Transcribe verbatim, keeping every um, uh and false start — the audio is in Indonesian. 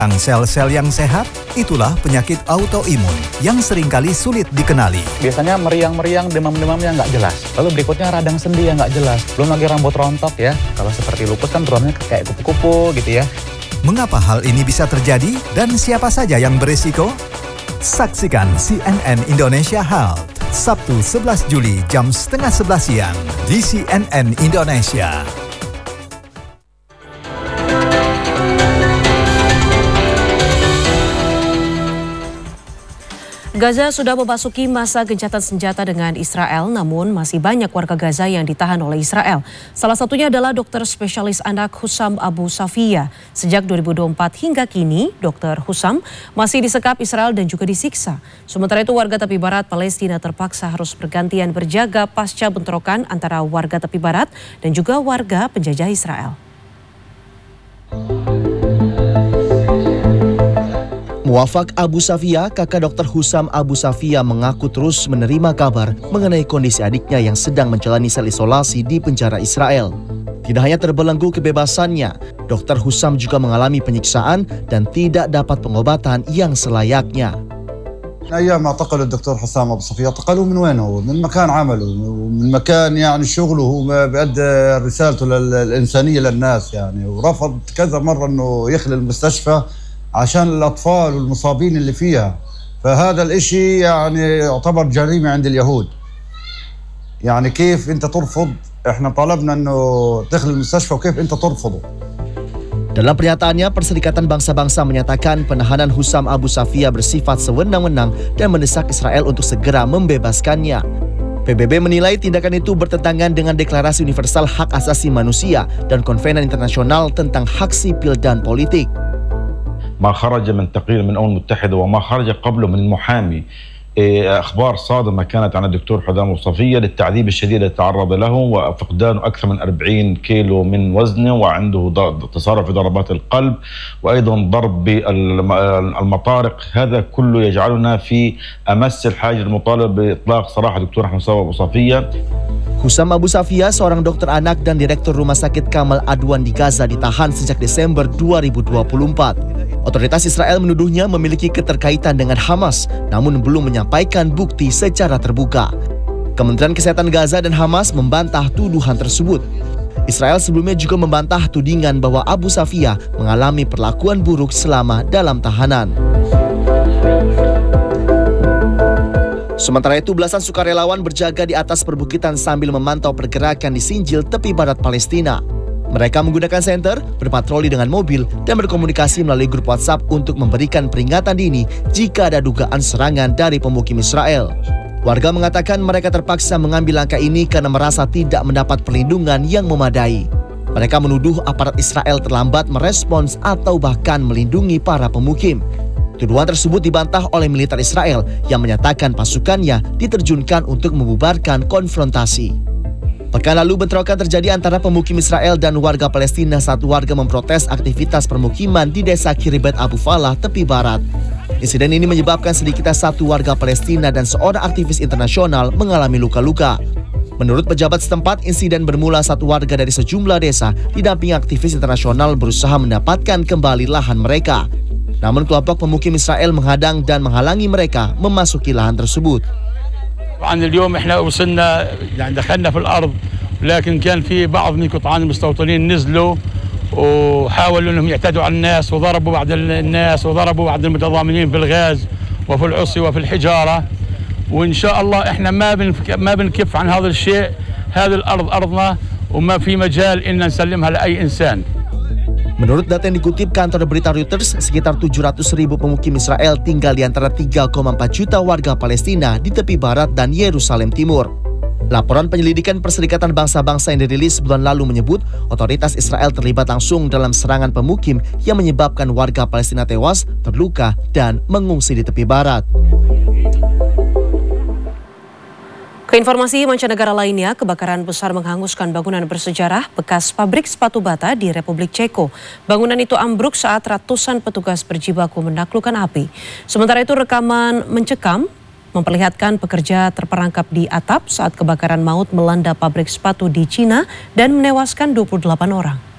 Sel-sel yang sehat, itulah penyakit autoimun yang seringkali sulit dikenali. Biasanya meriang-meriang, demam-demam yang nggak jelas. Lalu berikutnya radang sendi yang nggak jelas. Belum lagi rambut rontok ya. Kalau seperti lupus kan turunnya kayak kupu-kupu gitu ya. Mengapa hal ini bisa terjadi dan siapa saja yang berisiko? Saksikan C N N Indonesia Health, Sabtu sebelas Juli jam setengah sebelas siang di C N N Indonesia. Gaza sudah memasuki masa gencatan senjata dengan Israel, namun masih banyak warga Gaza yang ditahan oleh Israel. Salah satunya adalah dokter spesialis anak Hussam Abu Safiyah. Sejak dua ribu dua puluh empat hingga kini, dokter Hussam masih disekap Israel dan juga disiksa. Sementara itu warga tepi barat Palestina terpaksa harus bergantian berjaga pasca bentrokan antara warga tepi barat dan juga warga penjajah Israel. Muafak Abu Safiyah, kakak dokter Hussam Abu Safiyah, mengaku terus menerima kabar mengenai kondisi adiknya yang sedang menjalani sel isolasi di penjara Israel. Tidak hanya terbelenggu kebebasannya, dokter Hussam juga mengalami penyiksaan dan tidak dapat pengobatan yang selayaknya. أيام اعتقل الدكتور حسام أبو صفية اعتقلوه من وين هو؟ من مكان عمله ومن مكان يعني شغله هو بيأدي رسالته الإنسانية للناس يعني ورفض كذا مرة إنه يخلي المستشفى عشان الأطفال والمصابين اللي فيها فهذا الإشي يعني يعتبر جريمة عند اليهود يعني كيف أنت ترفض إحنا طلبنا إنه تخلي المستشفى وكيف أنت ترفضه. Dalam pernyataannya, Perserikatan Bangsa-Bangsa menyatakan penahanan Hussam Abu Safiyah bersifat sewenang-wenang dan mendesak Israel untuk segera membebaskannya. P B B menilai tindakan itu bertentangan dengan Deklarasi Universal Hak Asasi Manusia dan Konvenan Internasional tentang Hak Sipil dan Politik. ما خرج من تقرير من الأمم المتحدة وما خرج قبله من المحامي أخبار صادمة كانت عن الدكتور حسام أبو صفية للتعذيب الشديد الذي تعرض له وفقدانه أكثر من أربعين كيلو من وزنه وعنده تصرف في ضربات القلب وأيضا ضرب بالمطارق. هذا كله يجعلنا في أمس الحاجة للمطالبة بإطلاق سراح الدكتور حسام أبو صفية. Hussam Abu Safiyah, seorang dokter anak dan direktur Rumah Sakit Kamal Adwan di Gaza, ditahan sejak Desember dua ribu dua puluh empat. Otoritas Israel menuduhnya memiliki keterkaitan dengan Hamas, namun belum menyampaikan bukti secara terbuka. Kementerian Kesehatan Gaza dan Hamas membantah tuduhan tersebut. Israel sebelumnya juga membantah tudingan bahwa Abu Safiyah mengalami perlakuan buruk selama dalam tahanan. Sementara itu, belasan sukarelawan berjaga di atas perbukitan sambil memantau pergerakan di Sinjil, tepi barat Palestina. Mereka menggunakan senter, berpatroli dengan mobil, dan berkomunikasi melalui grup WhatsApp untuk memberikan peringatan dini jika ada dugaan serangan dari pemukim Israel. Warga mengatakan mereka terpaksa mengambil langkah ini karena merasa tidak mendapat perlindungan yang memadai. Mereka menuduh aparat Israel terlambat merespons atau bahkan melindungi para pemukim. Tuduhan tersebut dibantah oleh militer Israel yang menyatakan pasukannya diterjunkan untuk membubarkan konfrontasi. Pekan lalu bentrokan terjadi antara pemukim Israel dan warga Palestina saat warga memprotes aktivitas permukiman di desa Kiribet Abu Falah, tepi barat. Insiden ini menyebabkan sedikitnya satu warga Palestina dan seorang aktivis internasional mengalami luka-luka. Menurut pejabat setempat, insiden bermula saat warga dari sejumlah desa didampingi aktivis internasional berusaha mendapatkan kembali lahan mereka. Namun kelompok pemukim Israel menghadang dan menghalangi mereka memasuki lahan tersebut. طبعا اليوم احنا وصلنا يعني دخلنا في الارض لكن كان في بعض من قطعان المستوطنين نزلوا وحاولوا انهم يعتدوا على الناس وضربوا بعض الناس وضربوا بعض المتضامنين في الغاز وفي العصي وفي الحجاره وان شاء الله احنا ما ما بنكف عن هذا الشيء. هذه الارض ارضنا وما في مجال ان نسلمها لاي انسان. Menurut data yang dikutip kantor berita Reuters, sekitar tujuh ratus ribu pemukim Israel tinggal di antara tiga koma empat juta warga Palestina di tepi barat dan Yerusalem Timur. Laporan penyelidikan Perserikatan Bangsa-Bangsa yang dirilis bulan lalu menyebut otoritas Israel terlibat langsung dalam serangan pemukim yang menyebabkan warga Palestina tewas, terluka, dan mengungsi di tepi barat. Keinformasi mancanegara lainnya, kebakaran besar menghanguskan bangunan bersejarah bekas pabrik sepatu bata di Republik Ceko. Bangunan itu ambruk saat ratusan petugas berjibaku menaklukkan api. Sementara itu rekaman mencekam memperlihatkan pekerja terperangkap di atap saat kebakaran maut melanda pabrik sepatu di Cina dan menewaskan dua puluh delapan orang.